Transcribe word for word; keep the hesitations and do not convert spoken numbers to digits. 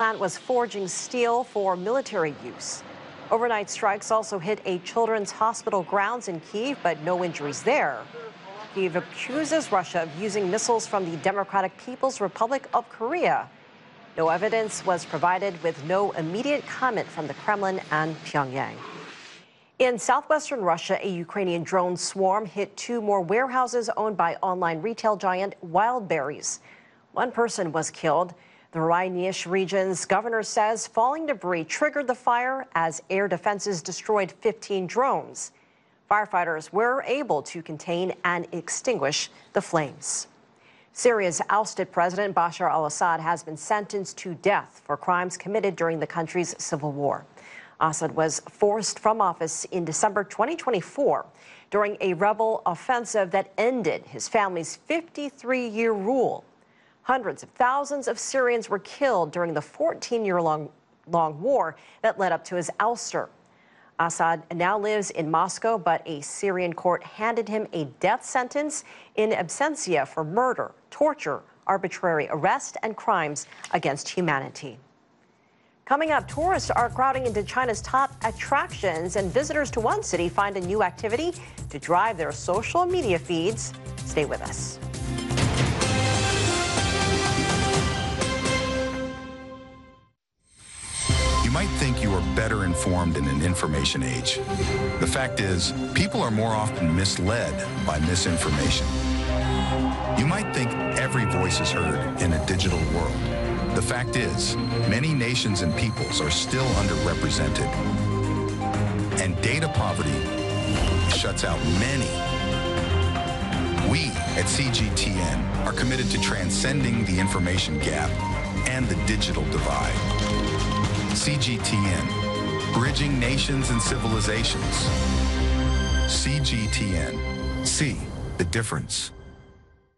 plant was forging steel for military use. Overnight strikes also hit a children's hospital grounds in Kyiv, but no injuries there. Kyiv accuses Russia of using missiles from the Democratic People's Republic of Korea. No evidence was provided, with no immediate comment from the Kremlin and Pyongyang. In southwestern Russia, a Ukrainian drone swarm hit two more warehouses owned by online retail giant Wildberries. One person was killed. The Rhinish region's governor says falling debris triggered the fire as air defenses destroyed fifteen drones. Firefighters were able to contain and extinguish the flames. Syria's ousted President Bashar al-Assad has been sentenced to death for crimes committed during the country's civil war. Assad was forced from office in December twenty twenty-four during a rebel offensive that ended his family's fifty-three-year rule. Hundreds of thousands of Syrians were killed during the fourteen-year-long long war that led up to his ouster. Assad now lives in Moscow, but a Syrian court handed him a death sentence in absentia for murder, torture, arbitrary arrest, and crimes against humanity. Coming up, tourists are crowding into China's top attractions, and visitors to one city find a new activity to drive their social media feeds. Stay with us. You might think you are better informed in an information age. The fact is, people are more often misled by misinformation. You might think every voice is heard in a digital world. The fact is, many nations and peoples are still underrepresented. And data poverty shuts out many. We at C G T N are committed to transcending the information gap and the digital divide. C G T N, bridging nations and civilizations. C G T N, see the difference.